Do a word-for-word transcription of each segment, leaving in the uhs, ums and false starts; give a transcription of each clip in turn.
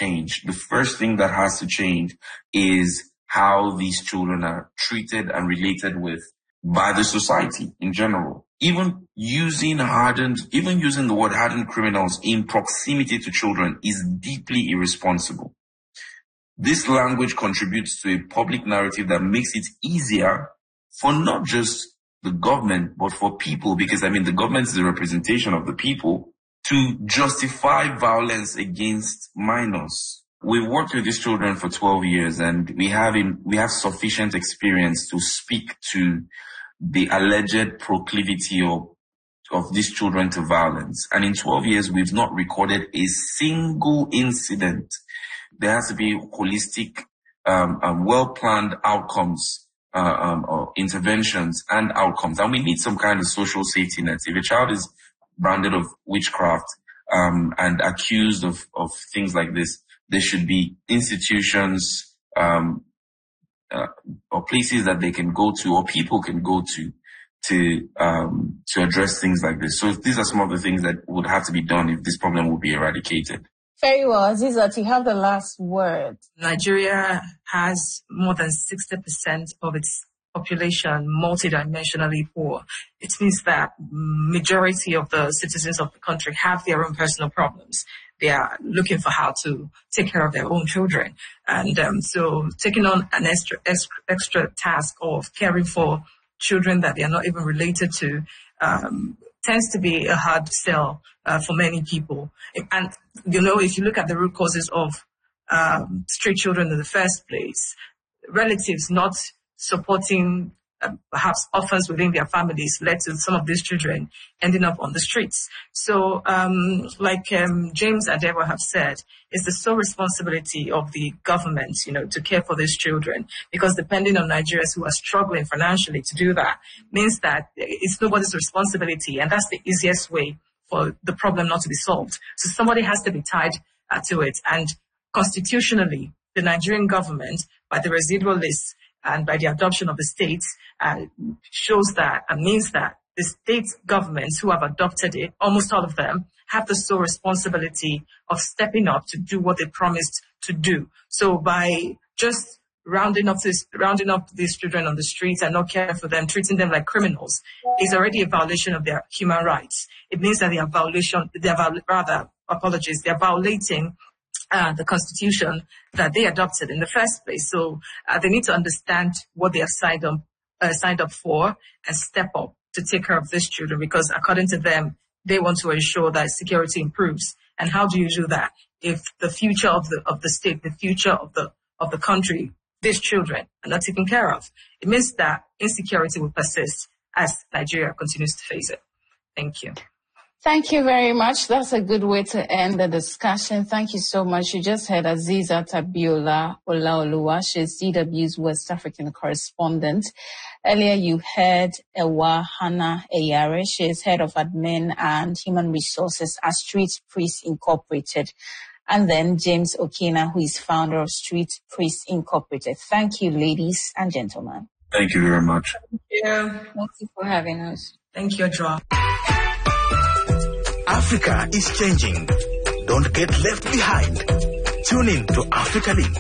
change. The first thing that has to change is how these children are treated and related with by the society in general. Even using hardened, even using the word hardened criminals in proximity to children is deeply irresponsible. This language contributes to a public narrative that makes it easier for not just the government, but for people, because I mean, the government is the representation of the people, to justify violence against minors. We've worked with these children for twelve years, and we have in, we have sufficient experience to speak to the alleged proclivity of, of these children to violence. And in twelve years, we've not recorded a single incident. There has to be holistic, um, um well-planned outcomes, uh, um, or interventions and outcomes. And we need some kind of social safety net. If a child is branded of witchcraft, um, and accused of, of things like this, there should be institutions, um, uh, or places that they can go to, or people can go to, to, um, to address things like this. So these are some of the things that would have to be done if this problem would be eradicated. Very well. Azizat, you have the last word. Nigeria has more than sixty percent of its population multidimensionally poor. It means that majority of the citizens of the country have their own personal problems. They are looking for how to take care of their own children. And um, so taking on an extra, extra extra task of caring for children that they are not even related to um, tends to be a hard sell uh, for many people. And, you know, if you look at the root causes of um, stray children in the first place, relatives not supporting uh, perhaps orphans within their families led to some of these children ending up on the streets. So um, like um, James Adewa have said, it's the sole responsibility of the government, you know, to care for these children, because depending on Nigerians who are struggling financially to do that means that it's nobody's responsibility, and that's the easiest way for the problem not to be solved. So somebody has to be tied uh, to it, and constitutionally, the Nigerian government, by the residual list and by the adoption of the states, uh, shows that and means that the state governments who have adopted it, almost all of them, have the sole responsibility of stepping up to do what they promised to do. So by just rounding up this, rounding up these children on the streets and not caring for them, treating them like criminals, is already a violation of their human rights. It means that they are violation, they are rather, apologies, they are violating Uh, the constitution that they adopted in the first place. So uh, they need to understand what they have signed up, uh, signed up for and step up to take care of these children, because according to them, they want to ensure that security improves. And how do you do that if the future of the of the state, the future of the of the country, these children are not taken care of? It means that insecurity will persist as Nigeria continues to face it. Thank you. Thank you very much. That's a good way to end the discussion. Thank you so much. You just heard Azizat Abiola Olaoluwa. She's D W's West African correspondent. Earlier you heard Ewa Hannah Eyare. She is head of admin and human resources at Street Priest Incorporated. And then James Okina, who is founder of Street Priest Incorporated. Thank you, ladies and gentlemen. Thank you very much. Thank you. Thank you for having us. Thank you, Joa. Africa is changing. Don't get left behind. Tune in to Africa Link.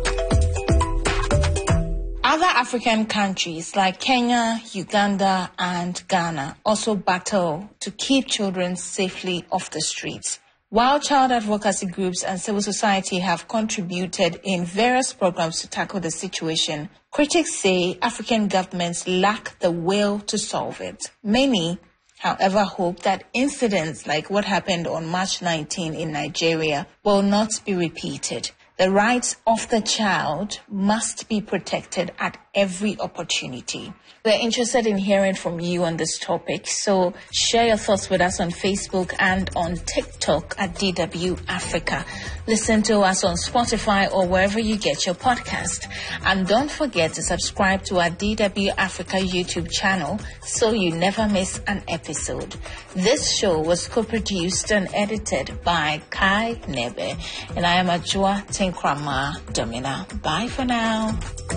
Other African countries like Kenya, Uganda, and Ghana also battle to keep children safely off the streets. While child advocacy groups and civil society have contributed in various programs to tackle the situation, critics say African governments lack the will to solve it. Many however, hope that incidents like what happened on March nineteenth in Nigeria will not be repeated. The rights of the child must be protected at every opportunity. We're interested in hearing from you on this topic, so share your thoughts with us on Facebook and on TikTok at D W Africa. Listen to us on Spotify or wherever you get your podcast. And don't forget to subscribe to our D W Africa YouTube channel so you never miss an episode. This show was co-produced and edited by Kai Nebe, and I am Ajua Tinkrama Domina. Bye for now.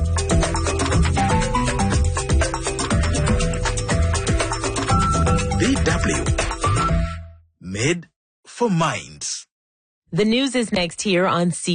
D W Made for Minds. The news is next here on C.